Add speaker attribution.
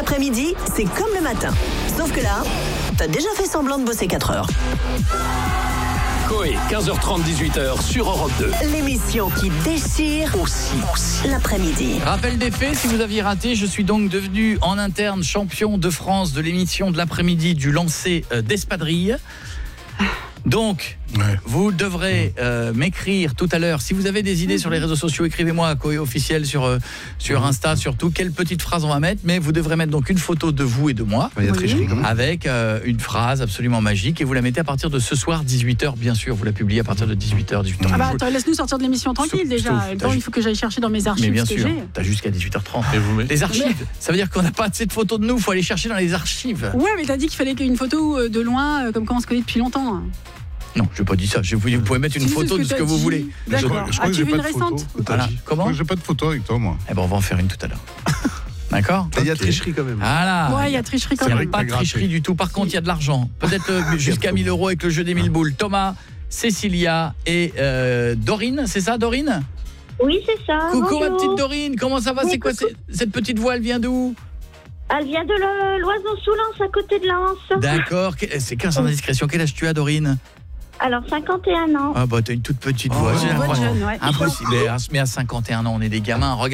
Speaker 1: l'après-midi, c'est comme le matin. Sauf que là, t'as déjà fait semblant de bosser 4 heures.
Speaker 2: Coé, 15h30, 18h sur Europe 2.
Speaker 1: L'émission qui déchire aussi l'après-midi.
Speaker 3: Rappel des faits, si vous aviez raté, je suis donc devenu en interne champion de France de l'émission de l'après-midi du lancer d'espadrille. Donc, vous devrez m'écrire tout à l'heure. Si vous avez des idées sur les réseaux sociaux, écrivez-moi à Coé officiel sur Insta, surtout. Quelle petite phrase on va mettre. Mais vous devrez mettre donc une photo de vous et de moi.
Speaker 4: Il y a tricherie quand même.
Speaker 3: Avec une phrase absolument magique. Et vous la mettez à partir de ce soir, 18h, bien sûr. Vous la publiez à partir de 18h, 18h.
Speaker 5: Ah bah attends, laisse-nous sortir de l'émission tranquille déjà. Bon, il faut que j'aille chercher dans mes archives.
Speaker 3: Mais bien
Speaker 5: ce que
Speaker 3: sûr,
Speaker 5: j'ai.
Speaker 3: t'as jusqu'à 18h30.
Speaker 4: Et vous
Speaker 3: Les archives, ça veut dire qu'on n'a pas assez de photos de nous. Il faut aller chercher dans les archives.
Speaker 5: Ouais, mais t'as dit qu'il fallait une photo de loin, comme quand on se connaît depuis longtemps.
Speaker 3: Non, je n'ai pas dit ça. Vous pouvez mettre une photo de ce que vous voulez.
Speaker 5: D'accord.
Speaker 4: Je crois que
Speaker 5: As-tu
Speaker 4: j'ai
Speaker 5: vu
Speaker 4: pas
Speaker 5: une
Speaker 4: de photo.
Speaker 5: récente ?
Speaker 3: Voilà. Comment ?
Speaker 4: J'ai pas de photo avec toi, moi.
Speaker 3: Eh ben, on va en faire une tout à l'heure. D'accord ?
Speaker 4: Il y a tricherie quand même.
Speaker 3: Voilà.
Speaker 5: Ouais, il y a tricherie quand
Speaker 3: Il n'y a
Speaker 5: même.
Speaker 3: pas de tricherie du tout. Par contre, il y a de l'argent. Peut-être jusqu'à 1000 € avec le jeu des 1000 boules. Thomas, Cécilia et Dorine, c'est ça, Dorine ?
Speaker 6: Oui, c'est ça.
Speaker 3: Coucou ma
Speaker 6: bonjour.
Speaker 3: petite Dorine, comment ça va ?
Speaker 6: Oui,
Speaker 3: C'est quoi cette petite voix ? Elle vient d'où ?
Speaker 6: Elle vient de l'Oison sous Lens, à côté de Lens.
Speaker 3: D'accord. C'est 15 ans d'indiscrétion. Quel âge tu as, Dorine ?
Speaker 6: Alors, 51 ans.
Speaker 3: Ah bah t'as une toute petite voix.
Speaker 4: ouais.
Speaker 3: C'est
Speaker 5: Une voix de
Speaker 3: incroyable.
Speaker 5: jeune, ouais.
Speaker 3: Impossible. Mais à 51 ans, on est des gamins. Regarde.